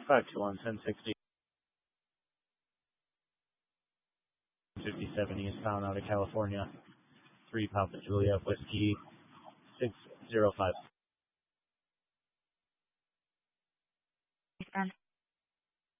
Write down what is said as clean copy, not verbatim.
1060. 57 eastbound out of California. 3 Papa Juliet Whiskey 605.